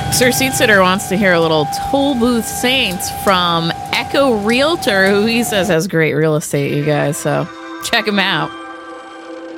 Sir Seat Sitter wants to hear a little Toll Booth Saints from Echo Realtor, who he says has great real estate, you guys. So check him out.